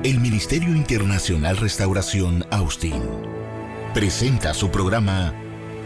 El Ministerio Internacional Restauración Austin presenta su programa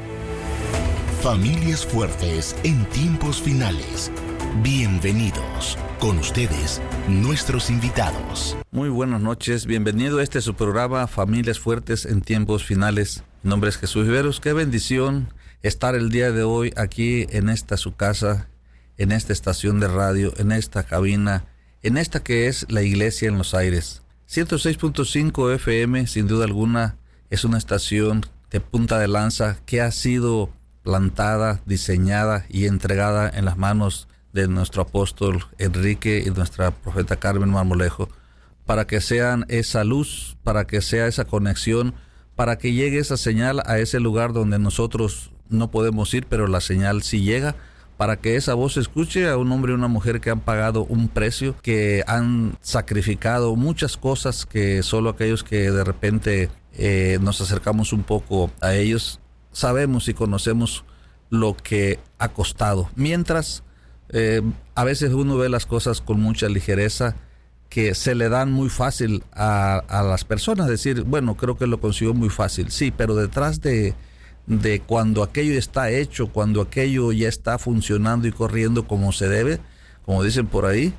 Familias Fuertes en Tiempos Finales. Bienvenidos. Con ustedes, nuestros invitados. Muy buenas noches. Bienvenido a su programa Familias Fuertes en Tiempos Finales. Mi nombre es Jesús Viveros. Qué bendición estar el día de hoy aquí en esta su casa, en esta estación de radio, en esta cabina, en esta que es la Iglesia en los Aires. 106.5 FM, sin duda alguna, es una estación de punta de lanza que ha sido plantada, diseñada y entregada en las manos de nuestro apóstol Enrique y nuestra profeta Carmen Marmolejo, para que sean esa luz, para que sea esa conexión, para que llegue esa señal a ese lugar donde nosotros no podemos ir, pero la señal sí llega, para que esa voz escuche a un hombre y una mujer que han pagado un precio, que han sacrificado muchas cosas que solo aquellos que de repente nos acercamos un poco a ellos sabemos y conocemos lo que ha costado. Mientras a veces uno ve las cosas con mucha ligereza, que se le dan muy fácil a las personas, decir, bueno, creo que lo consiguió muy fácil. Sí, pero detrás de cuando aquello está hecho, cuando aquello ya está funcionando y corriendo como se debe, como dicen por ahí,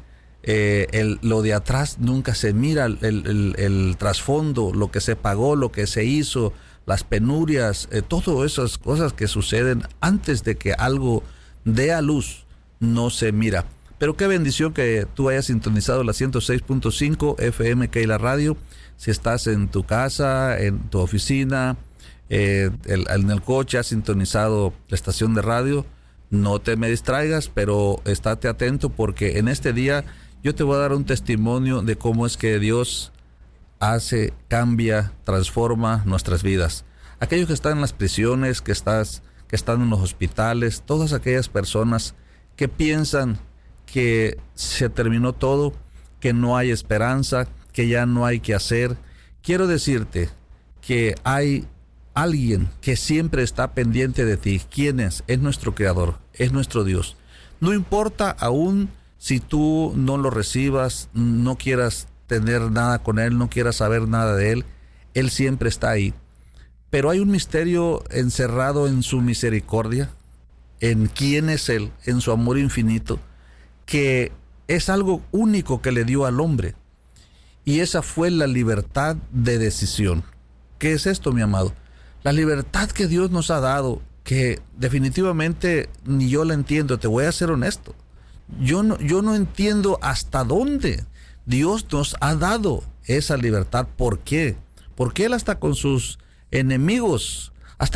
lo de atrás nunca se mira, el trasfondo, lo que se pagó, lo que se hizo, las penurias, todas esas cosas que suceden antes de que algo dé a luz, no se mira. Pero qué bendición que tú hayas sintonizado la 106.5 FM que hay la radio. Si estás en tu casa, en tu oficina, en el coche, has sintonizado la estación de radio, no te me distraigas, pero estate atento, porque en este día yo te voy a dar un testimonio de cómo es que Dios hace, cambia, transforma nuestras vidas. Aquellos que están en las prisiones, que están en los hospitales, todas aquellas personas que piensan que se terminó todo, que no hay esperanza, que ya no hay que hacer. Quiero decirte que hay alguien que siempre está pendiente de ti. ¿Quién es? Es nuestro Creador, es nuestro Dios. No importa aún si tú no lo recibas, no quieras tener nada con Él, no quieras saber nada de Él, Él siempre está ahí. Pero hay un misterio encerrado en su misericordia, en quién es Él, en su amor infinito, que es algo único que le dio al hombre. Y esa fue la libertad de decisión. ¿Qué es esto, mi amado? La libertad que Dios nos ha dado, que definitivamente ni yo la entiendo, te voy a ser honesto. Yo no entiendo hasta dónde Dios nos ha dado esa libertad. ¿Por qué? Porque Él hasta con sus enemigos,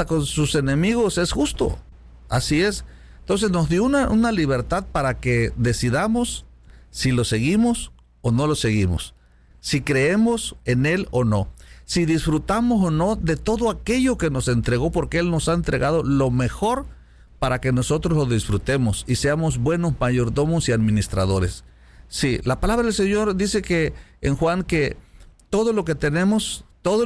es justo. Así es. Entonces nos dio una libertad para que decidamos si lo seguimos o no lo seguimos, si creemos en Él o no, si disfrutamos o no de todo aquello que nos entregó, porque Él nos ha entregado lo mejor para que nosotros lo disfrutemos y seamos buenos mayordomos y administradores. Sí, la palabra del Señor dice que en Juan que todo lo que tenemos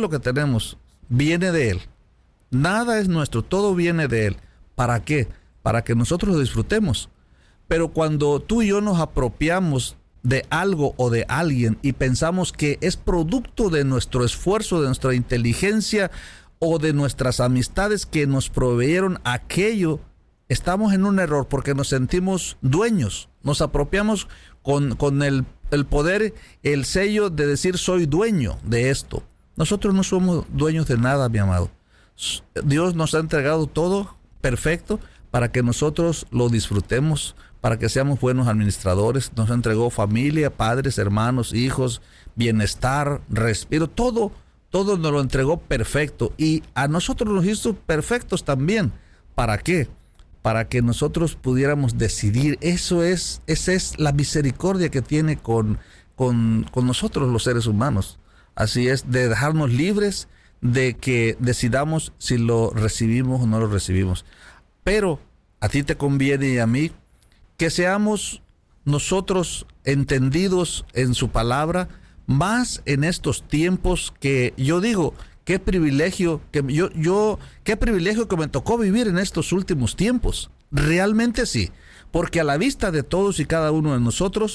viene de Él. Nada es nuestro, todo viene de Él. ¿Para qué? Para que nosotros lo disfrutemos. Pero cuando tú y yo nos apropiamos de algo o de alguien y pensamos que es producto de nuestro esfuerzo, de nuestra inteligencia o de nuestras amistades que nos proveyeron aquello, estamos en un error, porque nos sentimos dueños, nos apropiamos con el poder, el sello de decir soy dueño de esto. Nosotros no somos dueños de nada, mi amado. Dios nos ha entregado todo perfecto para que nosotros lo disfrutemos, para que seamos buenos administradores. Nos entregó familia, padres, hermanos, hijos, bienestar, respiro, todo nos lo entregó perfecto, y a nosotros nos hizo perfectos también. ¿Para qué? Para que nosotros pudiéramos decidir. Esa es la misericordia que tiene con nosotros los seres humanos. Así es, de dejarnos libres, de que decidamos si lo recibimos o no lo recibimos. Pero a ti te conviene y a mí que seamos nosotros entendidos en su palabra, más en estos tiempos que yo digo, qué privilegio que qué privilegio que me tocó vivir en estos últimos tiempos. Realmente sí, porque a la vista de todos y cada uno de nosotros,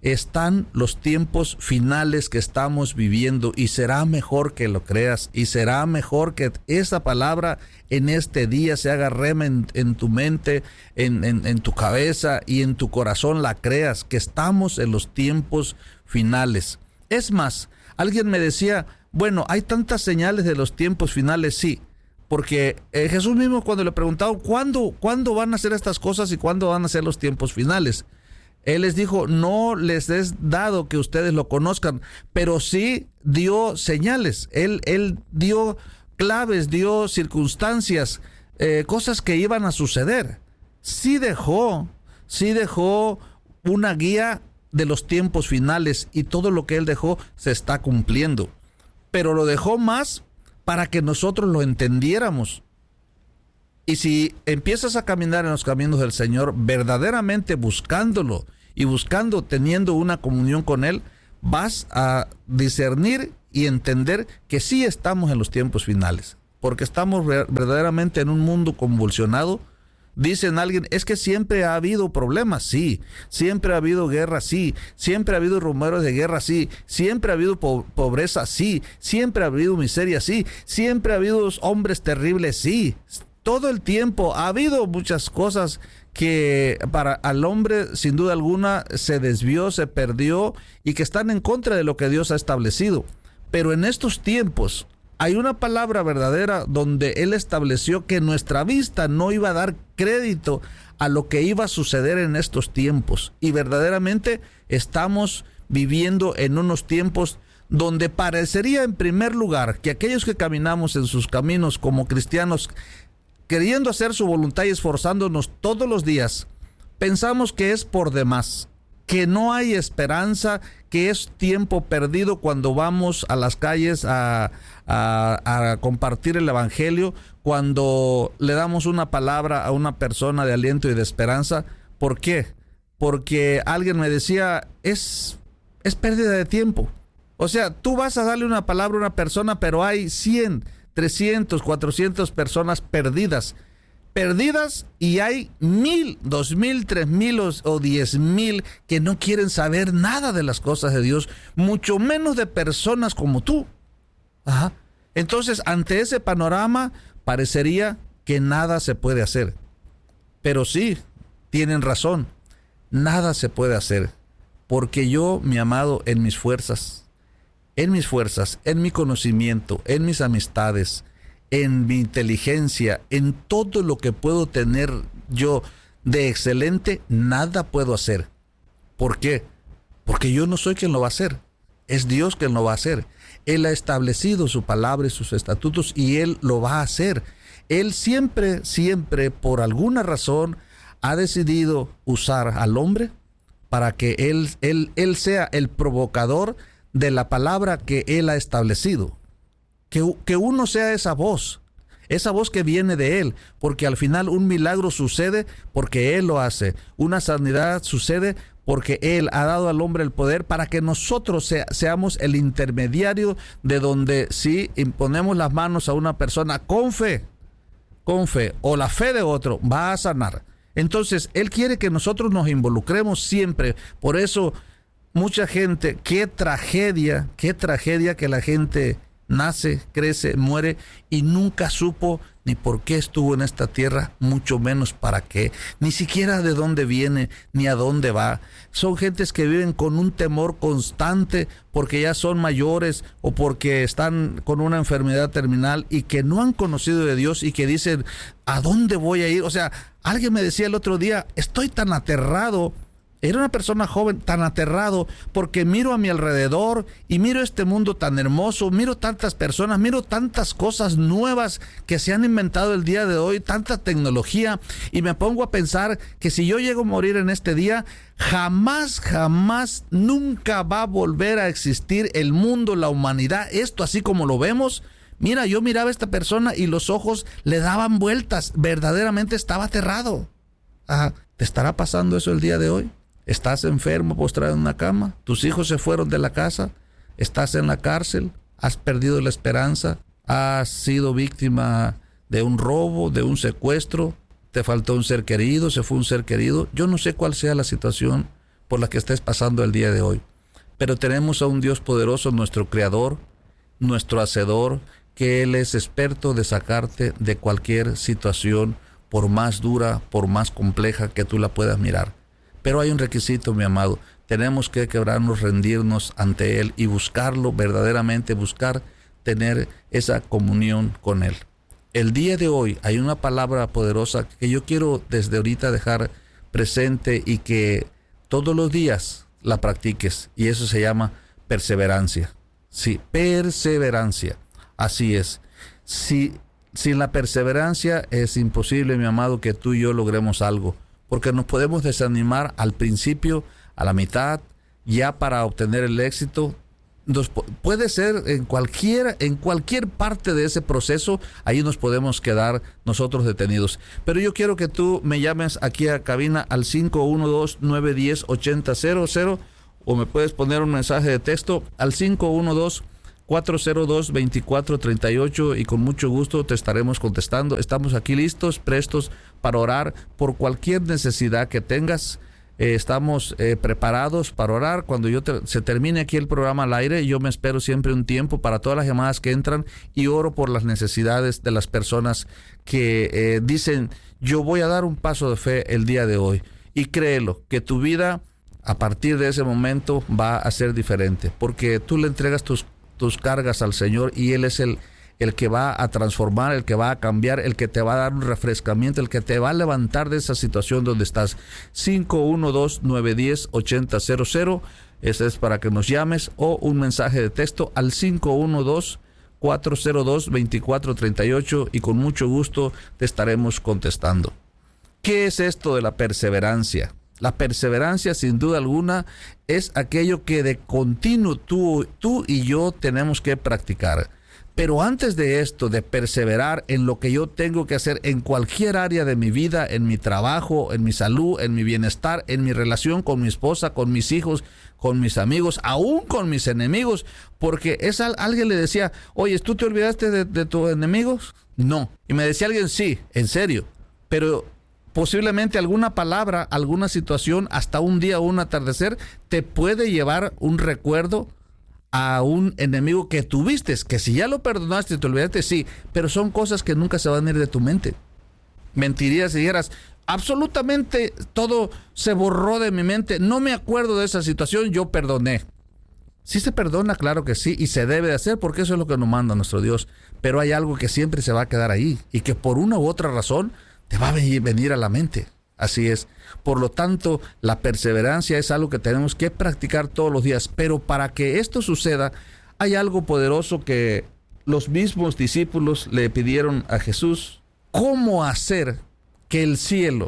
están los tiempos finales que estamos viviendo, y será mejor que lo creas, y será mejor que esa palabra en este día se haga rema en tu mente, en tu cabeza y en tu corazón, la creas, que estamos en los tiempos finales. Es más, alguien me decía, bueno, hay tantas señales de los tiempos finales. Sí, porque Jesús mismo, cuando le preguntaron ¿cuándo van a hacer estas cosas y cuándo van a ser los tiempos finales?, Él les dijo, no les es dado que ustedes lo conozcan, pero sí dio señales. Él dio claves, dio circunstancias, cosas que iban a suceder. Sí dejó una guía de los tiempos finales, y todo lo que Él dejó se está cumpliendo. Pero lo dejó más para que nosotros lo entendiéramos. Y si empiezas a caminar en los caminos del Señor, verdaderamente buscándolo y teniendo una comunión con Él, vas a discernir y entender que sí estamos en los tiempos finales, porque estamos verdaderamente en un mundo convulsionado. Dicen alguien, es que siempre ha habido problemas. Sí, siempre ha habido guerra. Sí, siempre ha habido rumores de guerra. Sí, siempre ha habido pobreza. Sí, siempre ha habido miseria. Sí, siempre ha habido hombres terribles. Sí, todo el tiempo ha habido muchas cosas que para al hombre sin duda alguna se desvió, se perdió, y que están en contra de lo que Dios ha establecido. Pero en estos tiempos hay una palabra verdadera donde Él estableció que nuestra vista no iba a dar crédito a lo que iba a suceder en estos tiempos. Y verdaderamente estamos viviendo en unos tiempos donde parecería en primer lugar que aquellos que caminamos en sus caminos como cristianos, queriendo hacer su voluntad y esforzándonos todos los días, pensamos que es por demás, que no hay esperanza, que es tiempo perdido cuando vamos a las calles a compartir el evangelio, cuando le damos una palabra a una persona de aliento y de esperanza. ¿Por qué? Porque alguien me decía, es pérdida de tiempo. O sea, tú vas a darle una palabra a una persona, pero hay 100, 300, 400 personas perdidas, y hay 1,000, 2,000, 3,000 o 10,000 que no quieren saber nada de las cosas de Dios, mucho menos de personas como tú. Entonces, ante ese panorama, parecería que nada se puede hacer. Pero sí, tienen razón, nada se puede hacer, porque yo, mi amado, en mis fuerzas, en mi conocimiento, en mis amistades, en mi inteligencia, en todo lo que puedo tener yo de excelente, nada puedo hacer. ¿Por qué? Porque yo no soy quien lo va a hacer. Es Dios quien lo va a hacer. Él ha establecido su palabra y sus estatutos, y Él lo va a hacer. Él siempre, por alguna razón, ha decidido usar al hombre para que Él sea el provocador de la palabra que Él ha establecido. Que uno sea esa voz que viene de Él, porque al final un milagro sucede porque Él lo hace, una sanidad sucede porque Él ha dado al hombre el poder para que nosotros seamos el intermediario, de donde si imponemos las manos a una persona con fe, o la fe de otro, va a sanar. Entonces Él quiere que nosotros nos involucremos siempre. Por eso mucha gente, qué tragedia que la gente nace, crece, muere y nunca supo ni por qué estuvo en esta tierra, mucho menos para qué, ni siquiera de dónde viene, ni a dónde va. Son gentes que viven con un temor constante porque ya son mayores o porque están con una enfermedad terminal y que no han conocido de Dios y que dicen, ¿a dónde voy a ir? O sea, alguien me decía el otro día, estoy tan aterrado. Era una persona joven, tan aterrado, porque miro a mi alrededor y miro este mundo tan hermoso, miro tantas personas, miro tantas cosas nuevas que se han inventado el día de hoy, tanta tecnología, y me pongo a pensar que si yo llego a morir en este día, jamás, nunca va a volver a existir el mundo, la humanidad, esto así como lo vemos. Mira, yo miraba a esta persona y los ojos le daban vueltas, verdaderamente estaba aterrado. ¿Te estará pasando eso el día de hoy? ¿Estás enfermo, postrado en una cama? ¿Tus hijos se fueron de la casa? ¿Estás en la cárcel? ¿Has perdido la esperanza? ¿Has sido víctima de un robo, de un secuestro? ¿Te faltó un ser querido? ¿Se fue un ser querido? Yo no sé cuál sea la situación por la que estés pasando el día de hoy. Pero tenemos a un Dios poderoso, nuestro Creador, nuestro Hacedor, que Él es experto de sacarte de cualquier situación, por más dura, por más compleja que tú la puedas mirar. Pero hay un requisito, mi amado. Tenemos que quebrarnos, rendirnos ante Él y buscarlo, verdaderamente buscar tener esa comunión con Él. El día de hoy hay una palabra poderosa que yo quiero desde ahorita dejar presente y que todos los días la practiques, y eso se llama perseverancia. Sí, perseverancia. Así es. Sin la perseverancia es imposible, mi amado, que tú y yo logremos algo, porque nos podemos desanimar al principio, a la mitad, ya para obtener el éxito. Puede ser en cualquier parte de ese proceso, ahí nos podemos quedar nosotros detenidos. Pero yo quiero que tú me llames aquí a cabina al 512-910-8000, o me puedes poner un mensaje de texto al 512-402-2438, y con mucho gusto te estaremos contestando. Estamos aquí listos, prestos para orar por cualquier necesidad que tengas. Estamos preparados para orar. Cuando se termine aquí el programa al aire, yo me espero siempre un tiempo para todas las llamadas que entran y oro por las necesidades de las personas que dicen: yo voy a dar un paso de fe el día de hoy. Y créelo, que tu vida a partir de ese momento va a ser diferente, porque tú le entregas tus cargas al Señor, y Él es el que va a transformar, el que va a cambiar, el que te va a dar un refrescamiento, el que te va a levantar de esa situación donde estás. 512-910-8000, ese es para que nos llames, o un mensaje de texto al 512-402-2438, y con mucho gusto te estaremos contestando. ¿Qué es esto de la perseverancia? La perseverancia, sin duda alguna, es aquello que de continuo tú y yo tenemos que practicar. Pero antes de esto, de perseverar en lo que yo tengo que hacer en cualquier área de mi vida, en mi trabajo, en mi salud, en mi bienestar, en mi relación con mi esposa, con mis hijos, con mis amigos, aún con mis enemigos, porque alguien le decía: oye, ¿tú te olvidaste de tus enemigos? No. Y me decía alguien: sí, en serio. Pero posiblemente alguna palabra, alguna situación, hasta un día o un atardecer, te puede llevar un recuerdo a un enemigo que tuviste, que si ya lo perdonaste y te olvidaste, sí, pero son cosas que nunca se van a ir de tu mente. Mentirías si dijeras: absolutamente todo se borró de mi mente, no me acuerdo de esa situación, yo perdoné. Sí se perdona, claro que sí, y se debe de hacer, porque eso es lo que nos manda nuestro Dios, pero hay algo que siempre se va a quedar ahí, y que por una u otra razón te va a venir a la mente. Así es. Por lo tanto, la perseverancia es algo que tenemos que practicar todos los días. Pero para que esto suceda, hay algo poderoso que los mismos discípulos le pidieron a Jesús: ¿cómo hacer que el cielo,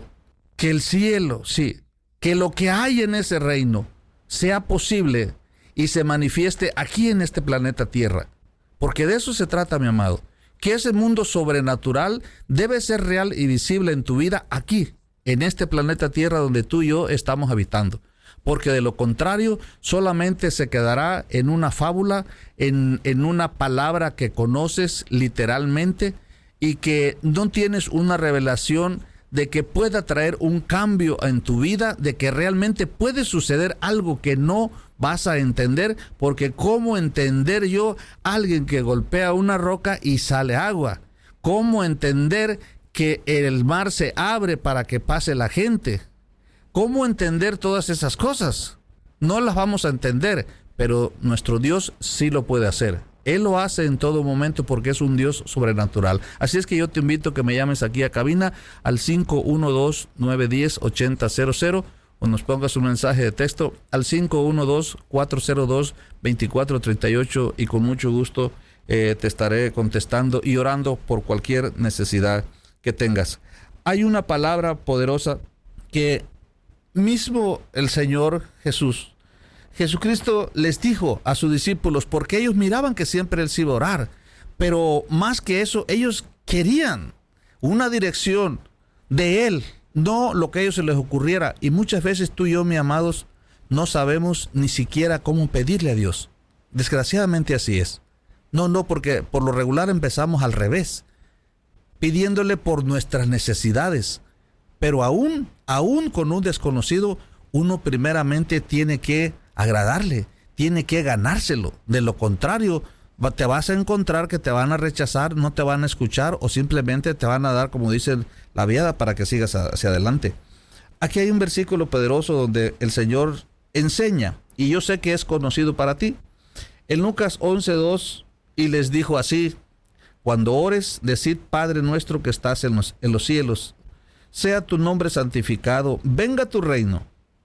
sí, que lo que hay en ese reino sea posible y se manifieste aquí en este planeta Tierra? Porque de eso se trata, mi amado. Que ese mundo sobrenatural debe ser real y visible en tu vida aquí, en este planeta Tierra donde tú y yo estamos habitando. Porque de lo contrario, solamente se quedará en una fábula, en una palabra que conoces literalmente, y que no tienes una revelación de que pueda traer un cambio en tu vida, de que realmente puede suceder algo que no vas a entender, porque ¿cómo entender yo a alguien que golpea una roca y sale agua? ¿Cómo entender que el mar se abre para que pase la gente? ¿Cómo entender todas esas cosas? No las vamos a entender, pero nuestro Dios sí lo puede hacer. Él lo hace en todo momento porque es un Dios sobrenatural. Así es que yo te invito a que me llames aquí a cabina al 512-910-8000, o nos pongas un mensaje de texto al 512-402-2438, y con mucho gusto te estaré contestando y orando por cualquier necesidad que tengas. Hay una palabra poderosa que mismo el Señor Jesucristo les dijo a sus discípulos, porque ellos miraban que siempre Él se iba a orar, pero más que eso, ellos querían una dirección de Él, no lo que a ellos se les ocurriera. Y muchas veces tú y yo, mis amados, no sabemos ni siquiera cómo pedirle a Dios. Desgraciadamente así es. No, porque por lo regular empezamos al revés, pidiéndole por nuestras necesidades. Pero aún con un desconocido, uno primeramente tiene que agradarle, tiene que ganárselo. De lo contrario, te vas a encontrar que te van a rechazar, no te van a escuchar o simplemente te van a dar, como dicen, la viada para que sigas hacia adelante. Aquí hay un versículo poderoso donde el Señor enseña, y yo sé que es conocido para ti. En Lucas 11:2, y les dijo así: cuando ores, decid: Padre nuestro que estás en los cielos, sea tu nombre santificado, venga tu reino,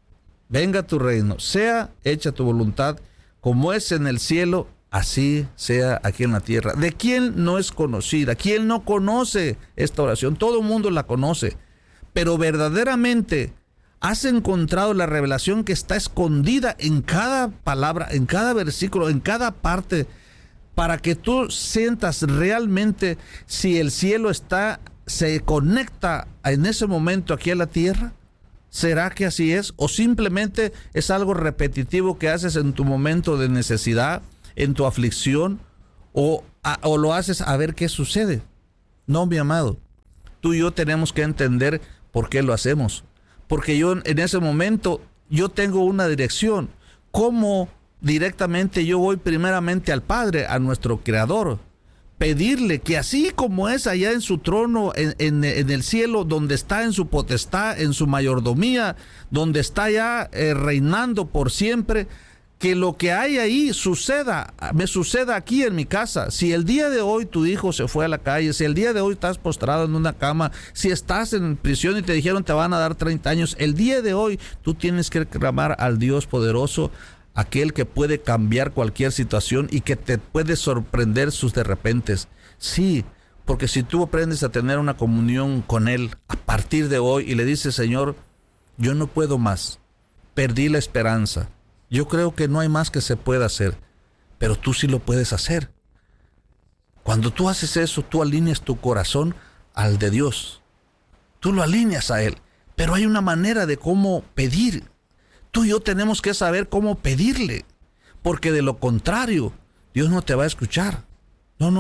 sea hecha tu voluntad, como es en el cielo, así sea aquí en la tierra. ¿De quién no es conocida? ¿Quién no conoce esta oración? Todo el mundo la conoce, pero verdaderamente has encontrado la revelación que está escondida en cada palabra, en cada versículo, en cada parte, para que tú sientas realmente si el cielo se conecta en ese momento aquí a la tierra. ¿Será que así es? ¿O simplemente es algo repetitivo que haces en tu momento de necesidad, en tu aflicción, o lo haces a ver qué sucede? No, mi amado, tú y yo tenemos que entender por qué lo hacemos. Porque yo en ese momento, yo tengo una dirección. ¿Cómo directamente yo voy primeramente al Padre, a nuestro Creador? Pedirle que así como es allá en su trono, en el cielo, donde está en su potestad, en su mayordomía, donde está ya reinando por siempre, que lo que hay ahí me suceda aquí en mi casa. Si el día de hoy tu hijo se fue a la calle, si el día de hoy estás postrado en una cama, si estás en prisión y te dijeron te van a dar 30 años, el día de hoy tú tienes que clamar al Dios poderoso, aquel que puede cambiar cualquier situación y que te puede sorprender sus de repentes. Sí, porque si tú aprendes a tener una comunión con Él a partir de hoy y le dices: Señor, yo no puedo más, perdí la esperanza, yo creo que no hay más que se pueda hacer, pero tú sí lo puedes hacer. Cuando tú haces eso, tú alineas tu corazón al de Dios. Tú lo alineas a Él, pero hay una manera de cómo pedir. Tú y yo tenemos que saber cómo pedirle, porque de lo contrario, Dios no te va a escuchar. No.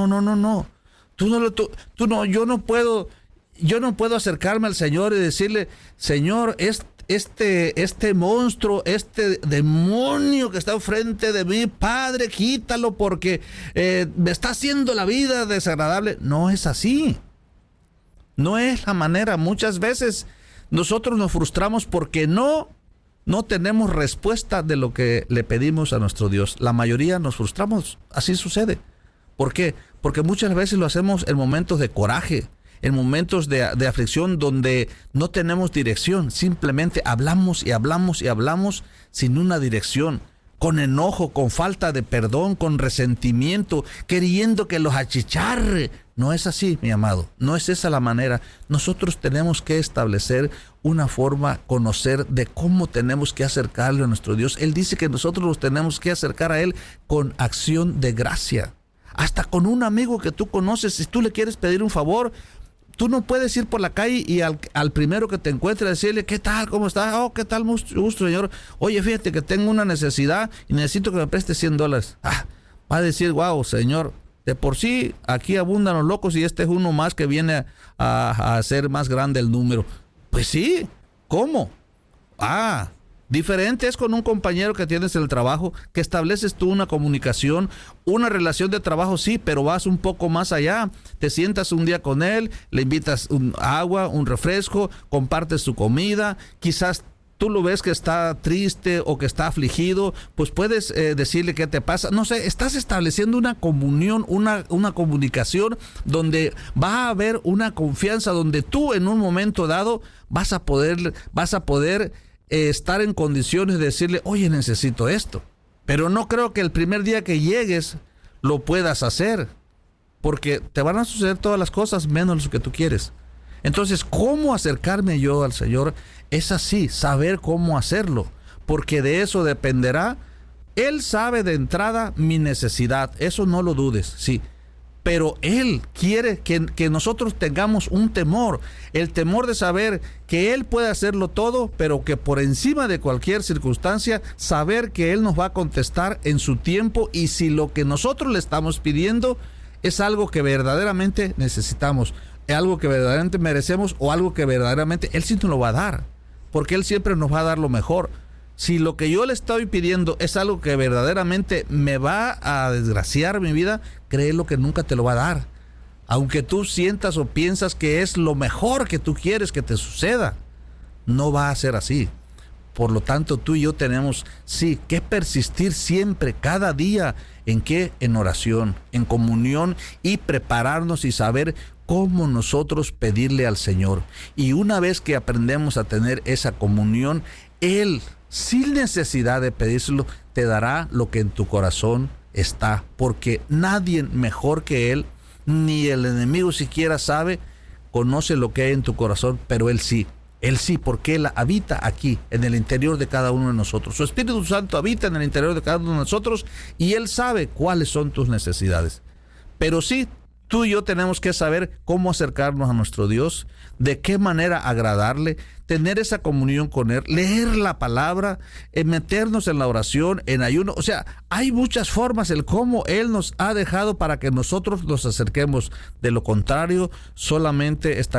Yo no puedo acercarme al Señor y decirle: Señor, este monstruo, este demonio que está enfrente de mí, Padre, quítalo porque me está haciendo la vida desagradable. No es así. No es la manera. Muchas veces nosotros nos frustramos porque no tenemos respuesta de lo que le pedimos a nuestro Dios. La mayoría nos frustramos. Así sucede. ¿Por qué? Porque muchas veces lo hacemos en momentos de coraje, en momentos de aflicción donde no tenemos dirección. Simplemente hablamos y hablamos y hablamos sin una dirección, con enojo, con falta de perdón, con resentimiento, queriendo que los achicharre. No es así, mi amado. No es esa la manera. Nosotros tenemos que establecer una forma, conocer de cómo tenemos que acercarle a nuestro Dios. Él dice que nosotros nos tenemos que acercar a Él con acción de gracia. Hasta con un amigo que tú conoces, si tú le quieres pedir un favor, tú no puedes ir por la calle y al primero que te encuentre decirle: ¿qué tal? ¿Cómo estás? Oh, ¿qué tal? Mucho gusto, señor. Oye, fíjate que tengo una necesidad y necesito que me prestes $100. Va a decir: wow, señor, de por sí aquí abundan los locos y este es uno más que viene a hacer más grande el número. Pues sí, ¿cómo? Diferente es con un compañero que tienes en el trabajo, que estableces tú una comunicación, una relación de trabajo, sí, pero vas un poco más allá. Te sientas un día con él, le invitas un agua, un refresco, compartes su comida, quizás tú lo ves que está triste o que está afligido, pues puedes decirle qué te pasa. No sé, estás estableciendo una comunión, una comunicación donde va a haber una confianza, donde tú en un momento dado vas a poder estar en condiciones de decirle: oye, necesito esto. Pero no creo que el primer día que llegues lo puedas hacer, porque te van a suceder todas las cosas menos lo que tú quieres. Entonces, ¿cómo acercarme yo al Señor? Es así, saber cómo hacerlo, porque de eso dependerá. Él sabe de entrada mi necesidad, eso no lo dudes, sí. Pero Él quiere que nosotros tengamos un temor, el temor de saber que Él puede hacerlo todo, pero que por encima de cualquier circunstancia, saber que Él nos va a contestar en su tiempo, y si lo que nosotros le estamos pidiendo es algo que verdaderamente necesitamos, es algo que verdaderamente merecemos o algo que verdaderamente Él sí nos lo va a dar. porque Él siempre nos va a dar lo mejor. Si lo que yo le estoy pidiendo es algo que verdaderamente me va a desgraciar mi vida, créelo que nunca te lo va a dar. Aunque tú sientas o piensas que es lo mejor que tú quieres que te suceda, no va a ser así. Por lo tanto, tú y yo tenemos, sí, que persistir siempre, cada día. ¿En qué? En oración, en comunión, y prepararnos y saber cómo nosotros pedirle al Señor. Y una vez que aprendemos a tener esa comunión, Él, sin necesidad de pedírselo, te dará lo que en tu corazón está. Porque nadie mejor que Él, ni el enemigo siquiera conoce lo que hay en tu corazón, pero Él sí. Él sí, porque Él habita aquí, en el interior de cada uno de nosotros. Su Espíritu Santo habita en el interior de cada uno de nosotros y Él sabe cuáles son tus necesidades. Pero sí, tú y yo tenemos que saber cómo acercarnos a nuestro Dios, de qué manera agradarle, tener esa comunión con Él, leer la palabra, meternos en la oración, en ayuno. O sea, hay muchas formas el cómo Él nos ha dejado para que nosotros nos acerquemos. De lo contrario, solamente estaremos